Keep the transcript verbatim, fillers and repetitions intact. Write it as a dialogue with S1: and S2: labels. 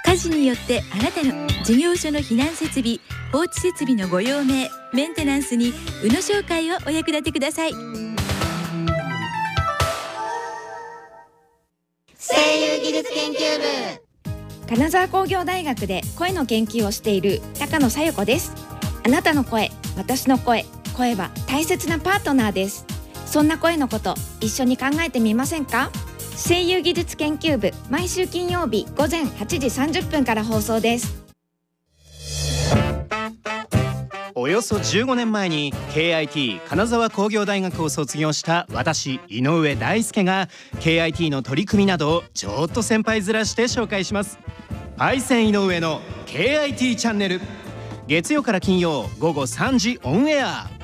S1: 火事によってあなたの事業所の避難設備、放置設備のご用命、メンテナンスに宇野商会をお役立てください。
S2: 声優技術研究部、
S3: 金沢工業大学で声の研究をしている高野紗友子です。あなたの声、私の声、声は大切なパートナーです。そんな声のこと一緒に考えてみませんか？声優技術研究部、毎週金曜日午前はちじさんじゅっぷんから放送です。
S4: およそじゅうごねんまえに ケーアイティー 金沢工業大学を卒業した私井上大輔が ケーアイティー の取り組みなどをちょっと先輩ずらして紹介します。パイセン井上の ケーアイティー チャンネル、月曜から金曜午後さんじオンエア。